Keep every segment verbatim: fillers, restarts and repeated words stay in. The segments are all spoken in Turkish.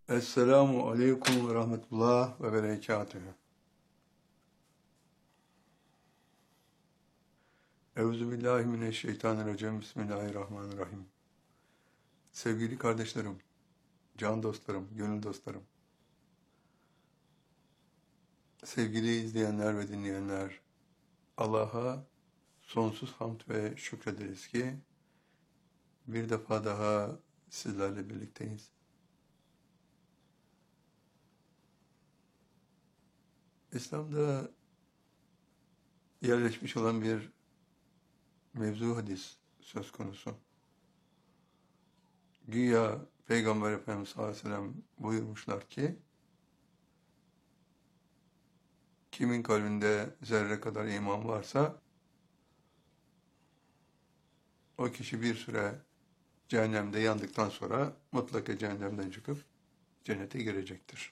Esselamu aleyküm ve rahmetullah ve berekatühü. Euzubillahimineşşeytanirracim. Bismillahirrahmanirrahim. Sevgili kardeşlerim, can dostlarım, gönül dostlarım, sevgili izleyenler ve dinleyenler, Allah'a sonsuz hamd ve şükrederiz ki bir defa daha sizlerle birlikteyiz. İslam'da yerleşmiş olan bir mevzu hadis söz konusu. Güya Peygamber Efendimiz sallallahu aleyhi ve sellem buyurmuşlar ki, kimin kalbinde zerre kadar iman varsa, o kişi bir süre cehennemde yandıktan sonra mutlaka cehennemden çıkıp cennete girecektir.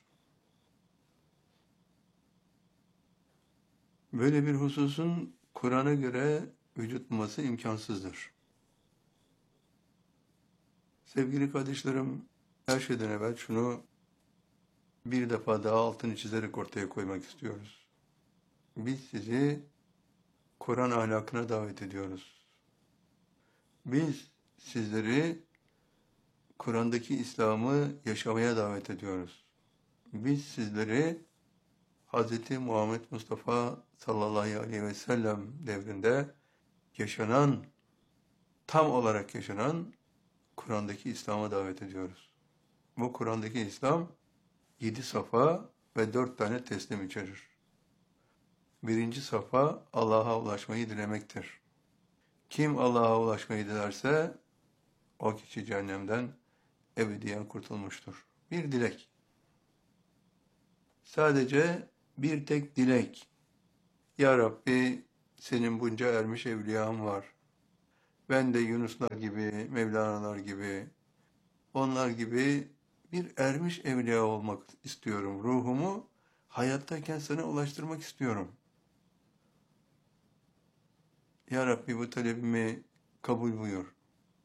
Böyle bir hususun Kur'an'a göre vücut bulması imkansızdır. Sevgili kardeşlerim, her şeyden evvel şunu bir defa daha altını çizerek ortaya koymak istiyoruz. Biz sizi Kur'an ahlakına davet ediyoruz. Biz sizleri Kur'an'daki İslam'ı yaşamaya davet ediyoruz. Biz sizleri Hz. Muhammed Mustafa sallallahu aleyhi ve sellem devrinde yaşanan, tam olarak yaşanan Kur'an'daki İslam'a davet ediyoruz. Bu Kur'an'daki İslam yedi safa ve dört tane teslim içerir. Birinci safa Allah'a ulaşmayı dilemektir. Kim Allah'a ulaşmayı dilerse o kişi cehennemden ebediyen kurtulmuştur. Bir dilek. Sadece bir tek dilek. Ya Rabbi, senin bunca ermiş evliyan var. Ben de Yunuslar gibi, Mevlana'lar gibi, onlar gibi bir ermiş evliya olmak istiyorum. Ruhumu hayattayken sana ulaştırmak istiyorum. Ya Rabbi, bu talebimi kabul buyur.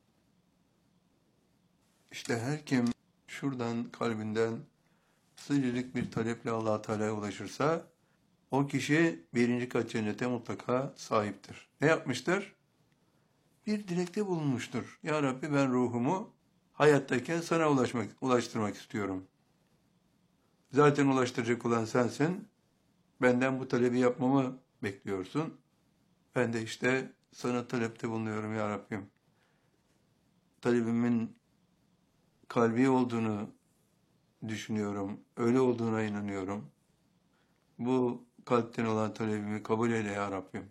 İşte her kim şuradan kalbinden sıcacık bir taleple Allah Teala'ya ulaşırsa, o kişi birinci kat cennete mutlaka sahiptir. Ne yapmıştır? Bir dilekte bulunmuştur. Ya Rabbi, ben ruhumu hayattayken sana ulaşmak, ulaştırmak istiyorum. Zaten ulaştıracak olan sensin. Benden bu talebi yapmamı bekliyorsun. Ben de işte sana talepte bulunuyorum ya Rabbim. Talebimin kalbi olduğunu düşünüyorum. Öyle olduğuna inanıyorum. Bu kalpten olan talebimi kabul eyle ya Rabbim.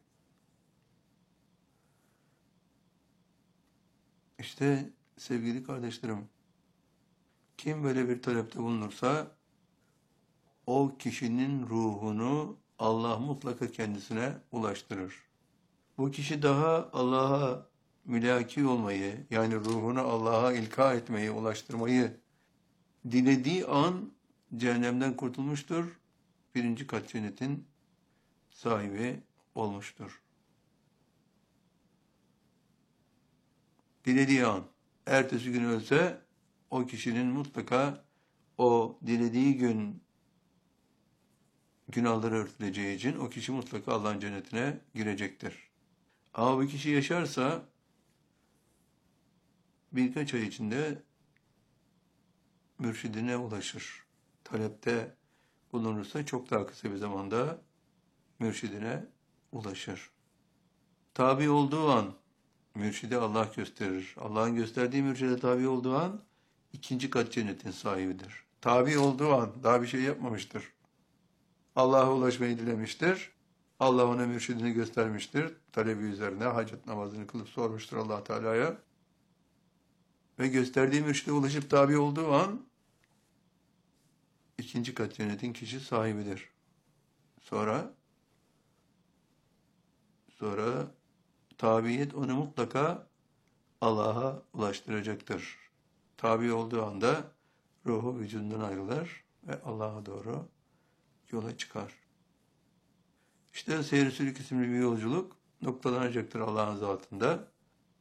İşte sevgili kardeşlerim, kim böyle bir talepte bulunursa, o kişinin ruhunu Allah mutlaka kendisine ulaştırır. Bu kişi daha Allah'a mülaki olmayı, yani ruhunu Allah'a ilka etmeyi, ulaştırmayı dilediği an cehennemden kurtulmuştur. Birinci kat cennetin sahibi olmuştur. Dilediği an, ertesi gün ölse, o kişinin mutlaka o dilediği gün günahları örtüleceği için o kişi mutlaka Allah'ın cennetine girecektir. Ama bu kişi yaşarsa birkaç ay içinde mürşidine ulaşır. Talepte bulunursa çok daha kısa bir zamanda mürşidine ulaşır. Tabi olduğu an mürşidi Allah gösterir. Allah'ın gösterdiği mürşide tabi olduğu an ikinci kat cennetin sahibidir. Tabi olduğu an daha bir şey yapmamıştır. Allah'a ulaşmayı dilemiştir. Allah ona mürşidini göstermiştir. Talebi üzerine hacet namazını kılıp sormuştur Allah Teala'ya. Ve gösterdiği mürşide ulaşıp tabi olduğu an ikinci kat cennetin kişi sahibidir. Sonra sonra tabiyet onu mutlaka Allah'a ulaştıracaktır. Tabi olduğu anda ruhu vücudundan ayrılır ve Allah'a doğru yola çıkar. İşte Seyr-i Sülük isimli bir yolculuk noktalanacaktır Allah'ın zatında.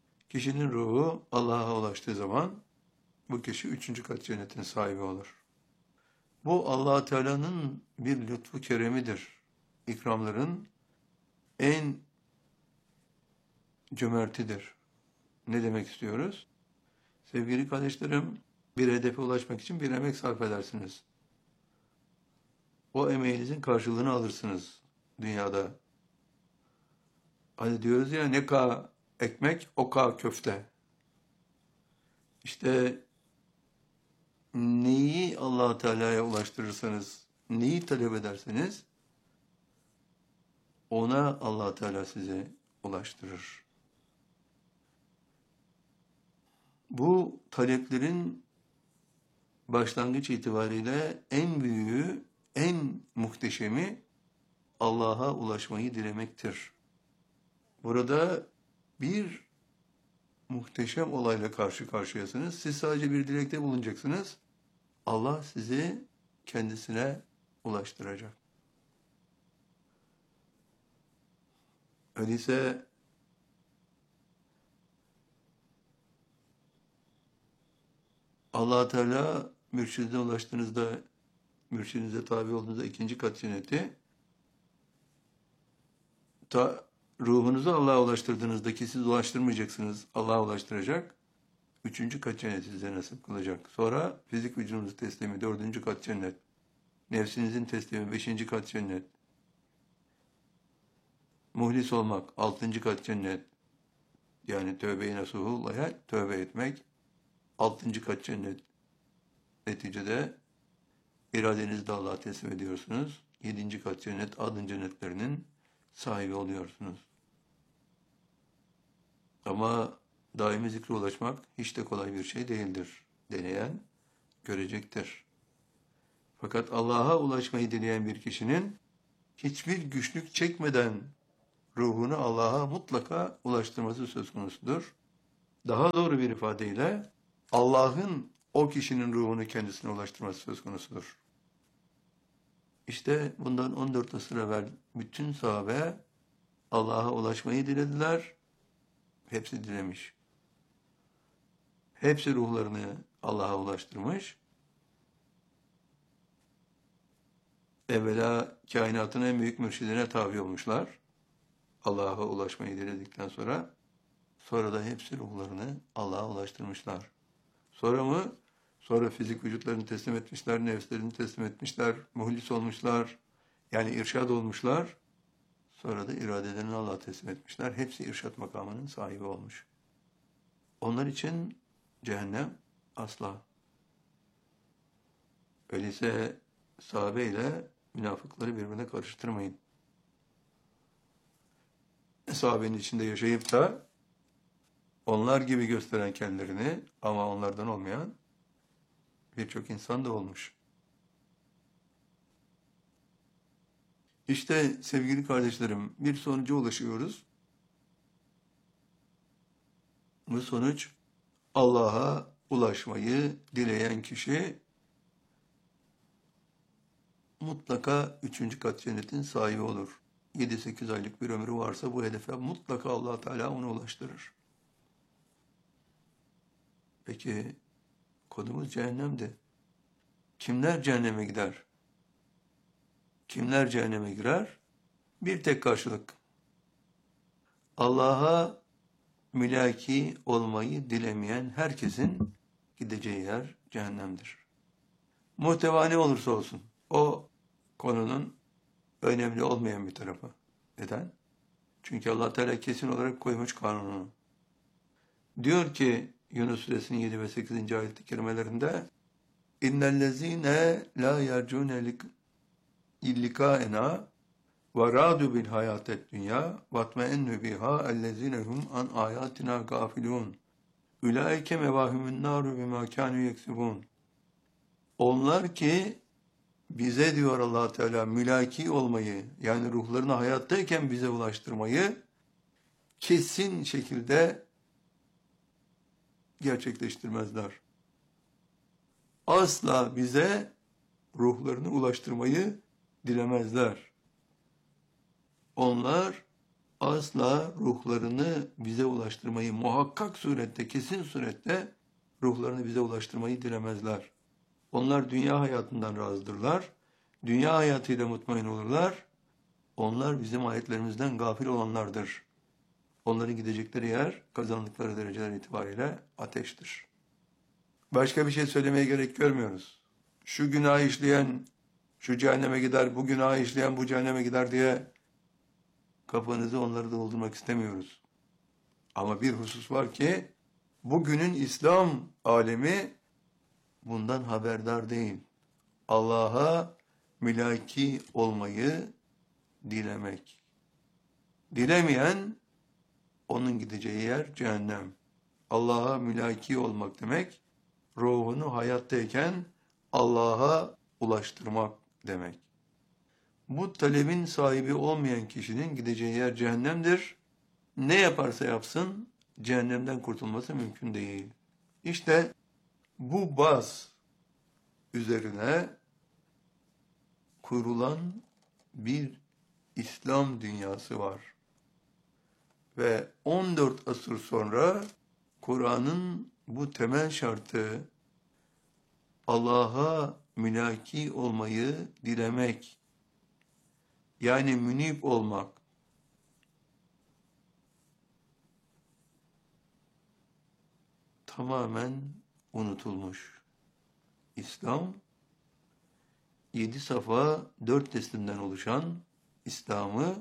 Kişinin ruhu Allah'a ulaştığı zaman bu kişi üçüncü kat cennetin sahibi olur. Bu Allah Teala'nın bir lütfu keremidir. İkramların en cömertidir. Ne demek istiyoruz? Sevgili kardeşlerim, bir hedefe ulaşmak için bir emek sarf edersiniz. O emeğinizin karşılığını alırsınız dünyada. Hani diyoruz ya, ne kadar ekmek, o kadar köfte. İşte neyi Allah Teala'ya ulaştırırsanız, neyi talep ederseniz ona Allah Teala size ulaştırır. Bu taleplerin başlangıç itibariyle en büyüğü, en muhteşemi Allah'a ulaşmayı dilemektir. Burada bir muhteşem olayla karşı karşıyasınız. Siz sadece bir dilekte bulunacaksınız. Allah sizi kendisine ulaştıracak. Öyleyse Allah Teala mürşidine ulaştığınızda, mürşidinize tabi olduğunuzda ikinci kat cenneti, ta ruhunuzu Allah'a ulaştırdığınızda ki siz ulaştırmayacaksınız, Allah'a ulaştıracak. Üçüncü kat cennet size nasip kılacak. Sonra fizik vücudunuzu teslimi, dördüncü kat cennet. Nefsinizin teslimi, beşinci kat cennet. Muhlis olmak, altıncı kat cennet. Yani tövbe-i nasuhullah'a tövbe etmek, altıncı kat cennet. Neticede iradenizi de Allah'a teslim ediyorsunuz. Yedinci kat cennet, adın cennetlerinin sahibi oluyorsunuz. Ama daimi zikre ulaşmak hiç de kolay bir şey değildir. Deneyen görecektir. Fakat Allah'a ulaşmayı dileyen bir kişinin hiçbir güçlük çekmeden ruhunu Allah'a mutlaka ulaştırması söz konusudur. Daha doğru bir ifadeyle Allah'ın o kişinin ruhunu kendisine ulaştırması söz konusudur. İşte bundan on dört asır evvel bütün sahabe Allah'a ulaşmayı dilediler. Hepsi dilemiş. Hepsi ruhlarını Allah'a ulaştırmış. Evvela kainatın en büyük mürşidine tabi olmuşlar. Allah'a ulaşmayı diledikten sonra. Sonra da hepsi ruhlarını Allah'a ulaştırmışlar. Sonra mı? Sonra fizik vücutlarını teslim etmişler, nefslerini teslim etmişler, muhlis olmuşlar. Yani irşad olmuşlar. Sonra da iradelerini Allah'a teslim etmişler. Hepsi irşad makamının sahibi olmuş. Onlar için cehennem asla. Öyleyse sahabe ile münafıkları birbirine karıştırmayın. Sahabenin içinde yaşayıp da onlar gibi gösteren kendilerini ama onlardan olmayan birçok insan da olmuş. İşte sevgili kardeşlerim, bir sonuca ulaşıyoruz. Bu sonuç Allah'a ulaşmayı dileyen kişi mutlaka üçüncü kat cennetin sahibi olur. yedi sekiz aylık bir ömrü varsa bu hedefe mutlaka Allah Teala onu ulaştırır. Peki konumuz cehennemdi. Kimler cehenneme gider? Kimler cehenneme girer? Bir tek karşılık. Allah'a mülaki olmayı dilemeyen herkesin gideceği yer cehennemdir. Muhteva ne olursa olsun. O konunun önemli olmayan bir tarafı. Neden? Çünkü Allah Teala kesin olarak koymuş kanununu. Diyor ki Yunus Suresinin yedi ve sekizinci ayet-i kerimelerinde İnnellezîne lâ yercûne illikâena ve râdû bil hayâtet dünya vatmeennü bihâ ellezîne hum an âyâtinâ gâfilûn ulaike mevâhümün nâru bimâ kânû yeksibûn. Onlar ki bize diyor Allah Teala mülaki olmayı, yani ruhlarını hayattayken bize ulaştırmayı kesin şekilde gerçekleştirmezler. Asla bize ruhlarını ulaştırmayı dilemezler. Onlar asla ruhlarını bize ulaştırmayı muhakkak surette, kesin surette ruhlarını bize ulaştırmayı dilemezler. Onlar dünya hayatından razıdırlar. Dünya hayatıyla mutmain olurlar. Onlar bizim ayetlerimizden gafil olanlardır. Onların gidecekleri yer, kazandıkları dereceler itibariyle ateştir. Başka bir şey söylemeye gerek görmüyoruz. Şu günah işleyen şu cehenneme gider, bu günah işleyen bu cehenneme gider diye kafanızı onları doldurmak istemiyoruz. Ama bir husus var ki, bugünün İslam alemi bundan haberdar değil. Allah'a mülaki olmayı dilemek. Dilemeyen, onun gideceği yer cehennem. Allah'a mülaki olmak demek, ruhunu hayattayken Allah'a ulaştırmak demek. Bu talebin sahibi olmayan kişinin gideceği yer cehennemdir. Ne yaparsa yapsın, cehennemden kurtulması mümkün değil. İşte bu baz üzerine kurulan bir İslam dünyası var. Ve on dört asır sonra Kur'an'ın bu temel şartı Allah'a mülaki olmayı dilemek, yani münib olmak, tamamen unutulmuş. İslam, yedi safa, dört teslimden oluşan İslam'ı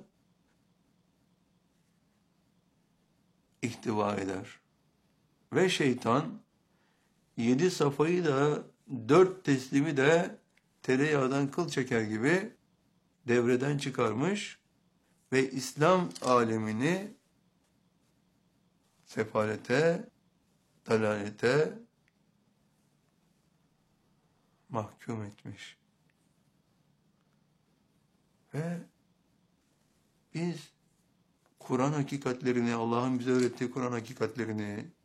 ihtiva eder. Ve şeytan, yedi safayı da, dört teslimi de tereyağdan kıl çeker gibi devreden çıkarmış ve İslam alemini sefalete, dalalete mahkum etmiş. Ve biz Kur'an hakikatlerini, Allah'ın bize öğrettiği Kur'an hakikatlerini